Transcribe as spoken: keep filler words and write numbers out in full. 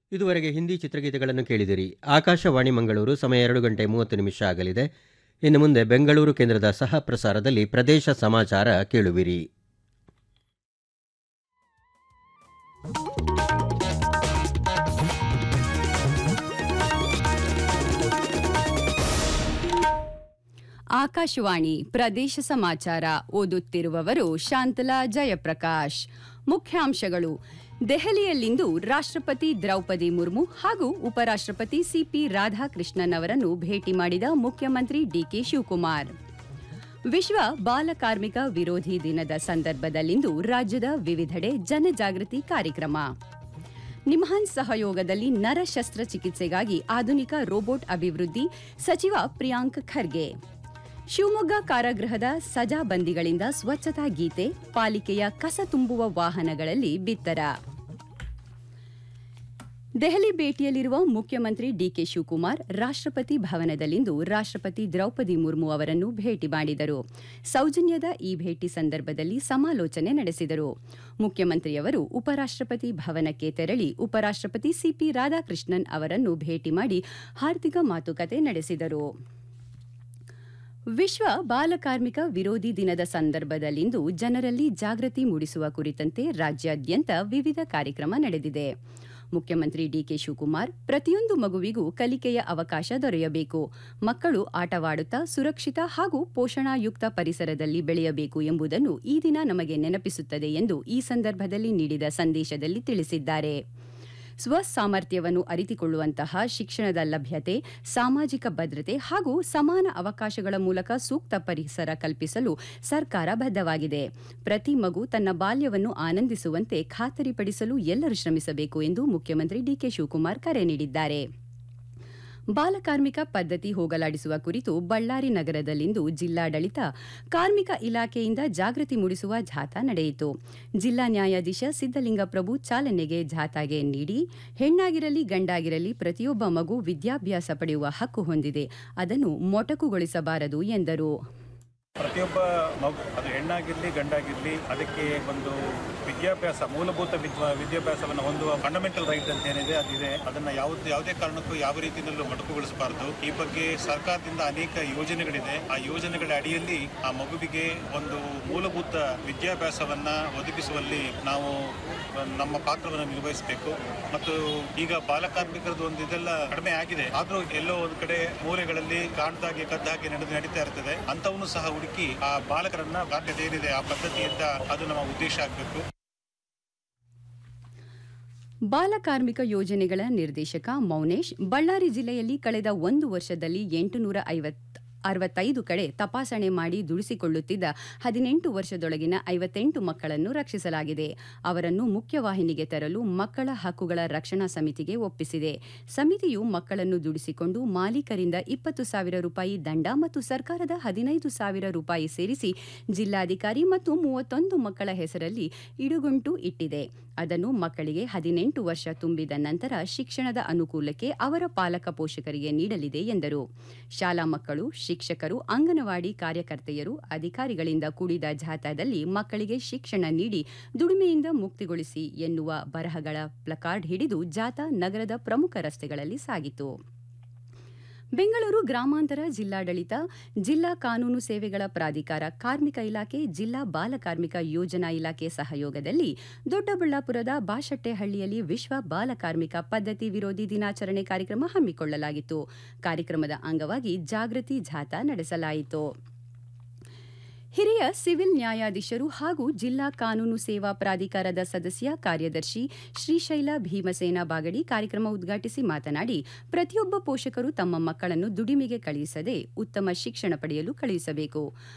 ಇದುವರೆಗೆ ಹಿಂದಿ ಚಿತ್ರಗೀತೆಗಳನ್ನು ಕೇಳಿದಿರಿ. ಆಕಾಶವಾಣಿ ಮಂಗಳೂರು, ಸಮಯ ಎರಡು ಗಂಟೆ ಮೂವತ್ತು ನಿಮಿಷ ಆಗಲಿದೆ. ಇನ್ನು ಮುಂದೆ ಬೆಂಗಳೂರು ಕೇಂದ್ರದ ಸಹ ಪ್ರಸಾರದಲ್ಲಿ ಪ್ರದೇಶ ಸಮಾಚಾರ ಕೇಳುವಿರಿ. ಆಕಾಶವಾಣಿ ಪ್ರದೇಶ ಸಮಾಚಾರ ಓದುತ್ತಿರುವವರು ಶಾಂತಲಾ ಜಯಪ್ರಕಾಶ್. ಮುಖ್ಯಾಂಶಗಳು: ದೆಹಲಿಯಲ್ಲಿಂದು ರಾಷ್ಟ್ರಪತಿ ದ್ರೌಪದಿ ಮುರ್ಮು ಹಾಗೂ ಉಪರಾಷ್ಟ್ರಪತಿ ಸಿಪಿ ರಾಧಾಕೃಷ್ಣನ್ ಅವರನ್ನು ಭೇಟಿ ಮಾಡಿದ ಮುಖ್ಯಮಂತ್ರಿ ಡಿಕೆ ಶಿವಕುಮಾರ್. ವಿಶ್ವ ಬಾಲಕಾರ್ಮಿಕ ವಿರೋಧಿ ದಿನದ ಸಂದರ್ಭದಲ್ಲಿಂದು ರಾಜ್ಯದ ವಿವಿಧೆಡೆ ಜನಜಾಗೃತಿ ಕಾರ್ಯಕ್ರಮ. ನಿಮ್ಹಾನ್ಸ್ ಸಹಯೋಗದಲ್ಲಿ ನರ ಶಸ್ತ್ರಚಿಕಿತ್ಸೆಗಾಗಿ ಆಧುನಿಕ ರೋಬೋಟ್ ಅಭಿವೃದ್ಧಿ, ಸಚಿವ ಪ್ರಿಯಾಂಕ್ ಖರ್ಗೆ. ಶಿವಮೊಗ್ಗ ಕಾರಾಗೃಹದ ಸಜಾಬಂದಿಗಳಿಂದ ಸ್ವಚ್ಛತಾ ಗೀತೆ, ಪಾಲಿಕೆಯ ಕಸ ತುಂಬುವ ವಾಹನಗಳಲ್ಲಿ ಬಿತ್ತರ. ದೆಹಲಿ ಭೇಟಿಯಲ್ಲಿರುವ ಮುಖ್ಯಮಂತ್ರಿ ಡಿಕೆ ಶಿವಕುಮಾರ್ ರಾಷ್ಟ್ರಪತಿ ಭವನದಲ್ಲಿಂದು ರಾಷ್ಟ್ರಪತಿ ದ್ರೌಪದಿ ಮುರ್ಮು ಅವರನ್ನು ಭೇಟಿ ಮಾಡಿದರು. ಸೌಜನ್ಯದ ಈ ಭೇಟಿ ಸಂದರ್ಭದಲ್ಲಿ ಸಮಾಲೋಚನೆ ನಡೆಸಿದರು. ಮುಖ್ಯಮಂತ್ರಿಯವರು ಉಪರಾಷ್ಟ್ರಪತಿ ಭವನಕ್ಕೆ ತೆರಳಿ ಉಪರಾಷ್ಟ್ರಪತಿ ಸಿಪಿ ರಾಧಾಕೃಷ್ಣನ್ ಅವರನ್ನು ಭೇಟಿ ಮಾಡಿ ಆರ್ಥಿಕ ಮಾತುಕತೆ ನಡೆಸಿದರು. ವಿಶ್ವ ಬಾಲಕಾರ್ಮಿಕ ವಿರೋಧಿ ದಿನದ ಸಂದರ್ಭದಲ್ಲಿಂದು ಜನರಲ್ಲಿ ಜಾಗೃತಿ ಮೂಡಿಸುವ ಕುರಿತಂತೆ ರಾಜ್ಯಾದ್ಯಂತ ವಿವಿಧ ಕಾರ್ಯಕ್ರಮ ನಡೆದಿದೆ. ಮುಖ್ಯಮಂತ್ರಿ ಡಿಕೆ ಶಿವಕುಮಾರ್, ಪ್ರತಿಯೊಂದು ಮಗುವಿಗೂ ಕಲಿಕೆಯ ಅವಕಾಶ ದೊರೆಯಬೇಕು, ಮಕ್ಕಳು ಆಟವಾಡುತ್ತಾ ಸುರಕ್ಷಿತ ಹಾಗೂ ಪೋಷಣಾಯುಕ್ತ ಪರಿಸರದಲ್ಲಿ ಬೆಳೆಯಬೇಕು ಎಂಬುದನ್ನು ಈ ದಿನ ನಮಗೆ ನೆನಪಿಸುತ್ತದೆ ಎಂದು ಈ ಸಂದರ್ಭದಲ್ಲಿ ನೀಡಿದ ಸಂದೇಶದಲ್ಲಿ ತಿಳಿಸಿದ್ದಾರೆ. ಸ್ವಸಾಮರ್ಥ್ಯವನ್ನು ಅರಿತುಕೊಳ್ಳುವಂತಹ ಶಿಕ್ಷಣದ ಲಭ್ಯತೆ, ಸಾಮಾಜಿಕ ಭದ್ರತೆ ಹಾಗೂ ಸಮಾನ ಅವಕಾಶಗಳ ಮೂಲಕ ಸೂಕ್ತ ಪರಿಸರ ಕಲ್ಪಿಸಲು ಸರ್ಕಾರ ಬದ್ಧವಾಗಿದೆ. ಪ್ರತಿ ಮಗು ತನ್ನ ಬಾಲ್ಯವನ್ನು ಆನಂದಿಸುವಂತೆ ಖಾತರಿಪಡಿಸಲು ಎಲ್ಲರೂ ಶ್ರಮಿಸಬೇಕು ಎಂದು ಮುಖ್ಯಮಂತ್ರಿ ಡಿಕೆ ಶಿವಕುಮಾರ್ ಕರೆ ನೀಡಿದ್ದಾರೆ. ಬಾಲಕಾರ್ಮಿಕ ಪದ್ಧತಿ ಹೋಗಲಾಡಿಸುವ ಕುರಿತು ಬಳ್ಳಾರಿ ನಗರದಲ್ಲಿಂದು ಜಿಲ್ಲಾಡಳಿತ, ಕಾರ್ಮಿಕ ಇಲಾಖೆಯಿಂದ ಜಾಗೃತಿ ಮೂಡಿಸುವ ಜಾಥಾ ನಡೆಯಿತು. ಜಿಲ್ಲಾ ನ್ಯಾಯಾಧೀಶ ಸಿದ್ದಲಿಂಗಪ್ರಭು ಚಾಲನೆಗೆ ಜಾಥಾಗೆ ನೀಡಿ, ಹೆಣ್ಣಾಗಿರಲಿ ಗಂಡಾಗಿರಲಿ ಪ್ರತಿಯೊಬ್ಬ ಮಗು ವಿದ್ಯಾಭ್ಯಾಸ ಪಡೆಯುವ ಹಕ್ಕು ಹೊಂದಿದೆ, ಅದನ್ನು ಮೊಟಕುಗೊಳಿಸಬಾರದು ಎಂದರು. ಪ್ರತಿಯೊಬ್ಬ ಮಗು, ಅದು ಹೆಣ್ಣಾಗಿರಲಿ ಗಂಡಾಗಿರಲಿ, ಅದಕ್ಕೆ ಒಂದು ವಿದ್ಯಾಭ್ಯಾಸ, ಮೂಲಭೂತ ವಿದ್ಯಾ ವಿದ್ಯಾಭ್ಯಾಸವನ್ನು ಹೊಂದುವ ಫಂಡಮೆಂಟಲ್ ರೈಟ್ ಅಂತ ಏನಿದೆ ಅದಿದೆ. ಅದನ್ನು ಯಾವುದೇ ಯಾವುದೇ ಕಾರಣಕ್ಕೂ ಯಾವ ರೀತಿಯಲ್ಲೂ ಮೊಟಕುಗೊಳಿಸಬಾರದು. ಈ ಬಗ್ಗೆ ಸರ್ಕಾರದಿಂದ ಅನೇಕ ಯೋಜನೆಗಳಿದೆ. ಆ ಯೋಜನೆಗಳ ಅಡಿಯಲ್ಲಿ ಆ ಮಗುವಿಗೆ ಒಂದು ಮೂಲಭೂತ ವಿದ್ಯಾಭ್ಯಾಸವನ್ನ ಒದಗಿಸುವಲ್ಲಿ ನಾವು ನಮ್ಮ ಪಾತ್ರವನ್ನು ನಿರ್ವಹಿಸಬೇಕು. ಮತ್ತು ಈಗ ಬಾಲಕಾರ್ಮಿಕರದ್ದು ಒಂದು ಇದೆಲ್ಲ ಕಡಿಮೆ ಆಗಿದೆ, ಆದರೂ ಎಲ್ಲೋ ಒಂದು ಕಡೆ ಮೂಲೆಗಳಲ್ಲಿ ಕಾಣ್ದಾಗೆ ಕದ್ದಾಗೆ ನಡೆದು ನಡೀತಾ ಇರ್ತದೆ. ಅಂತವನ್ನು ಸಹ ಹುಡುಕಿ ಆ ಬಾಲಕರನ್ನ ಬಾಧ್ಯತೆ ಏನಿದೆ ಆ ಪದ್ಧತಿಯಿಂದ ಅದು ನಮ್ಮ ಉದ್ದೇಶ ಆಗಬೇಕು. ಬಾಲಕಾರ್ಮಿಕ ಯೋಜನೆಗಳ ನಿರ್ದೇಶಕ ಮೌನೇಶ್, ಬಳ್ಳಾರಿ ಜಿಲ್ಲೆಯಲ್ಲಿ ಕಳೆದ ಒಂದು ವರ್ಷದಲ್ಲಿ ಎಂಟುನೂರ ಐವತ್ತು ಅರವತ್ತೈದು ಕಡೆ ತಪಾಸಣೆ ಮಾಡಿ ದುಡಿಸಿಕೊಳ್ಳುತ್ತಿದ್ದ ಹದಿನೆಂಟು ವರ್ಷದೊಳಗಿನ ಐವತ್ತೆಂಟು ಮಕ್ಕಳನ್ನು ರಕ್ಷಿಸಲಾಗಿದೆ. ಅವರನ್ನು ಮುಖ್ಯವಾಹಿನಿಗೆ ತರಲು ಮಕ್ಕಳ ಹಕ್ಕುಗಳ ರಕ್ಷಣಾ ಸಮಿತಿಗೆ ಒಪ್ಪಿಸಿದೆ. ಸಮಿತಿಯು ಮಕ್ಕಳನ್ನು ದುಡಿಸಿಕೊಂಡು ಮಾಲೀಕರಿಂದ ಇಪ್ಪತ್ತು ಸಾವಿರ ರೂಪಾಯಿ ದಂಡ ಮತ್ತು ಸರ್ಕಾರದ ಹದಿನೈದು ಸಾವಿರ ರೂಪಾಯಿ ಸೇರಿಸಿ ಜಿಲ್ಲಾಧಿಕಾರಿ ಮತ್ತು ಮೂವತ್ತೊಂದು ಮಕ್ಕಳ ಹೆಸರಲ್ಲಿ ಇಡುಗುಂಟು ಇಟ್ಟಿದೆ. ಅದನ್ನು ಮಕ್ಕಳಿಗೆ ಹದಿನೆಂಟು ವರ್ಷ ತುಂಬಿದ ನಂತರ ಶಿಕ್ಷಣದ ಅನುಕೂಲಕ್ಕೆ ಅವರ ಪಾಲಕ ಪೋಷಕರಿಗೆ ನೀಡಲಿದೆ ಎಂದರು. ಶಾಲಾ ಮಕ್ಕಳು, ಶಿಕ್ಷಕರು, ಅಂಗನವಾಡಿ ಕಾರ್ಯಕರ್ತೆಯರು, ಅಧಿಕಾರಿಗಳಿಂದ ಕೂಡಿದ ಜಾಥಾದಲ್ಲಿ ಮಕ್ಕಳಿಗೆ ಶಿಕ್ಷಣ ನೀಡಿ ದುಡಿಮೆಯಿಂದ ಮುಕ್ತಿಗೊಳಿಸಿ ಎನ್ನುವ ಬರಹಗಳ ಪ್ಲಕಾರ್ಡ್ ಹಿಡಿದು ಜಾಥಾ ನಗರದ ಪ್ರಮುಖ ರಸ್ತೆಗಳಲ್ಲಿ ಸಾಗಿತು. ಬೆಂಗಳೂರು ಗ್ರಾಮಾಂತರ ಜಿಲ್ಲಾಡಳಿತ, ಜಿಲ್ಲಾ ಕಾನೂನು ಸೇವೆಗಳ ಪ್ರಾಧಿಕಾರ, ಕಾರ್ಮಿಕ ಇಲಾಖೆ, ಜಿಲ್ಲಾ ಬಾಲಕಾರ್ಮಿಕ ಯೋಜನಾ ಇಲಾಖೆ ಸಹಯೋಗದಲ್ಲಿ ದೊಡ್ಡಬಳ್ಳಾಪುರದ ಬಾಶೆಟ್ಟಹಳ್ಳಿಯಲ್ಲಿ ವಿಶ್ವ ಬಾಲಕಾರ್ಮಿಕ ಪದ್ಧತಿ ವಿರೋಧಿ ದಿನಾಚರಣೆ ಕಾರ್ಯಕ್ರಮ ಹಮ್ಮಿಕೊಳ್ಳಲಾಗಿತ್ತು. ಕಾರ್ಯಕ್ರಮದ ಅಂಗವಾಗಿ ಜಾಗೃತಿ ಜಾಥಾ ನಡೆಸಲಾಯಿತು. ಹಿರಿಯ ಸಿವಿಲ್ ನ್ಯಾಯಾಧೀಶರು ಹಾಗೂ ಜಿಲ್ಲಾ ಕಾನೂನು ಸೇವಾ ಪ್ರಾಧಿಕಾರದ ಸದಸ್ಯ ಕಾರ್ಯದರ್ಶಿ ಶ್ರೀಶೈಲ ಭೀಮಸೇನ ಬಾಗಡಿ ಕಾರ್ಯಕ್ರಮ ಉದ್ಘಾಟಿಸಿ ಮಾತನಾಡಿ, ಪ್ರತಿಯೊಬ್ಬ ಪೋಷಕರು ತಮ್ಮ ಮಕ್ಕಳನ್ನು ದುಡಿಮೆಗೆ ಕಳುಹಿಸದೆ ಉತ್ತಮ ಶಿಕ್ಷಣ ಪಡೆಯಲು ಕಳುಹಿಸಬೇಕು.